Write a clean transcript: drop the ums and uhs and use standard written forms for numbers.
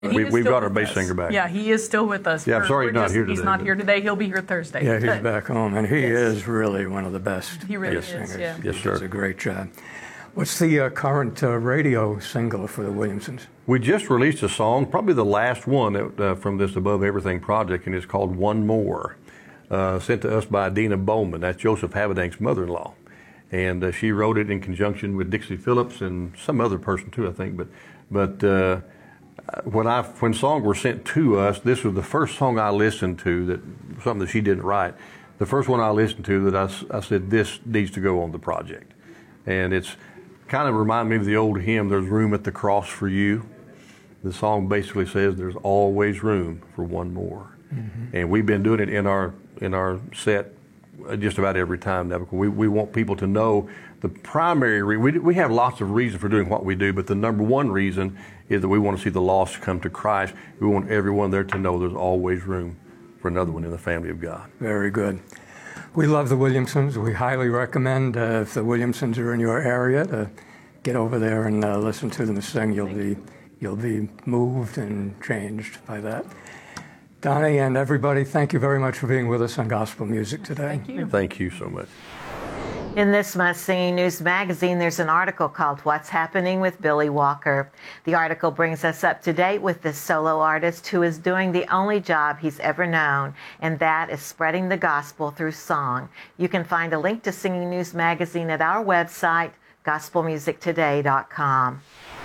We've got our bass singer back. Yeah, he is still with us. Yeah, I'm sorry he's not here today. He's not here today. He'll be here Thursday. Yeah, he's back home, and he is really one of the best He really bass is, singers. yeah. Yes, He sir. does a great job. What's the current radio single for the Williamsons? We just released a song, probably the last one from this Above Everything project, and it's called One More, sent to us by Dina Bowman. That's Joseph Habedank's mother-in-law. And she wrote it in conjunction with Dixie Phillips and some other person too, I think. But when songs were sent to us, this was the first song I listened to, something that she didn't write. The first one I listened to that I said, this needs to go on the project. And it's kind of reminded me of the old hymn, There's Room at the Cross for You. The song basically says there's always room for one more. Mm-hmm. And we've been doing it in our set just about every time now, because we want people to know the primary reason. We have lots of reasons for doing what we do, but the number one reason is that we want to see the lost come to Christ. We want everyone there to know there's always room for another one in the family of God. Very good. We love the Williamsons. We highly recommend if the Williamsons are in your area to get over there and listen to them sing. You'll be moved and changed by that. Donnie and everybody, thank you very much for being with us on Gospel Music today. Thank you. Thank you so much. In this month's Singing News magazine, there's an article called What's Happening with Billy Walker. The article brings us up to date with this solo artist who is doing the only job he's ever known, and that is spreading the gospel through song. You can find a link to Singing News magazine at our website, gospelmusictoday.com.